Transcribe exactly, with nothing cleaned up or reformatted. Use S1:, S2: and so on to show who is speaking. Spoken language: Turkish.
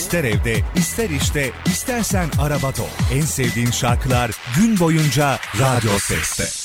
S1: İster evde, ister işte, istersen arabada ol. En sevdiğin şarkılar gün boyunca Radyo Ses'te.